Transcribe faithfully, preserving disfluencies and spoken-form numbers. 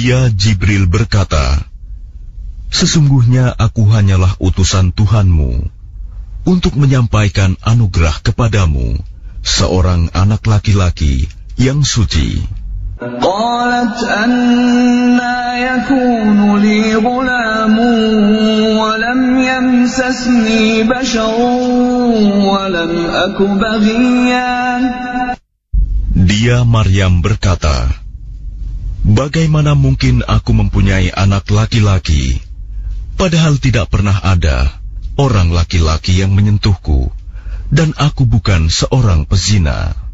Dia Jibril berkata, "Sesungguhnya aku hanyalah utusan Tuhanmu untuk menyampaikan anugerah kepadamu, seorang anak laki-laki yang suci." قالت أنى يكون لي غلام ولم يمسسني بشر ولم أك بغيا. Dia Maryam berkata, "Bagaimana mungkin aku mempunyai anak laki-laki, padahal tidak pernah ada orang laki-laki yang menyentuhku, dan aku bukan seorang pezina."